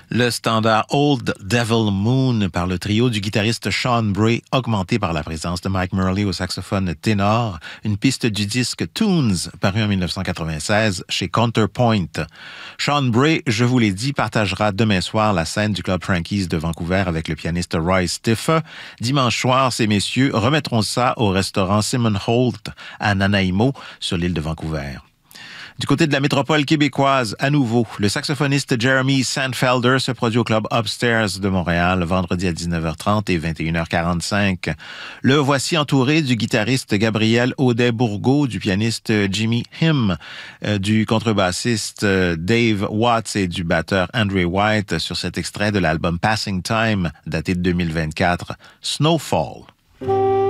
Le standard Old Devil Moon par le trio du guitariste Sean Bray, augmenté par la présence de Mike Murley au saxophone ténor, une piste du disque Tunes, paru en 1996 chez Counterpoint. Sean Bray, je vous l'ai dit, partagera demain soir la scène du Club Frankie's de Vancouver avec le pianiste Roy Stiffer. Dimanche soir, ces messieurs remettront ça au restaurant Simon Holt à Nanaimo, sur l'île de Vancouver. Du côté de la métropole québécoise, à nouveau, le saxophoniste Jeremy Sandfelder se produit au club Upstairs de Montréal vendredi à 19h30 et 21h45. Le voici entouré du guitariste Gabriel Audet-Bourgault, du pianiste Jimmy Him, du contrebassiste Dave Watts et du batteur Andre White sur cet extrait de l'album Passing Time, daté de 2024, Snowfall.